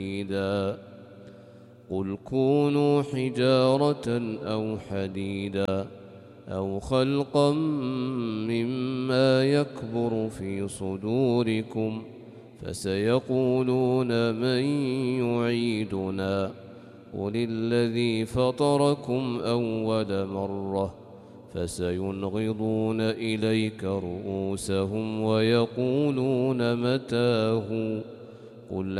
قل كونوا حجارة أو حديدا أو خلقا مما يكبر في صدوركم فسيقولون من يعيدنا قل الذي فطركم أول مرة فسينغضون إليك رؤوسهم ويقولون متاه قل